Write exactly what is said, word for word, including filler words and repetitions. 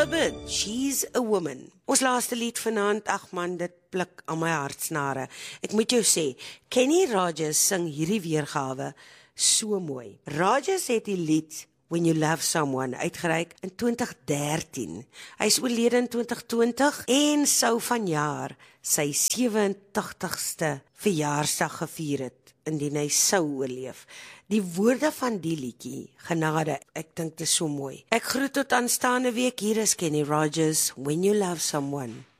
Urban, She's a Woman. Ons laaste lied vanaand, ag man, dit pluk aan my hartsnare. Ek moet jou sê, Kenny Rogers sing hierdie weergawe so mooi. Rogers het die lied When You Love Someone uitgereik in twintig dertien. Hy is oorlede in twintig twintig en sou vanjaar sy sewe-en-tagtigste verjaarsdag gevier het, indien hy sou oorleef. Die woorde van die liedjie, genade, ek dink dit is so mooi. Ek groet tot aanstaande week, hier is Kenny Rogers, When You Love Someone.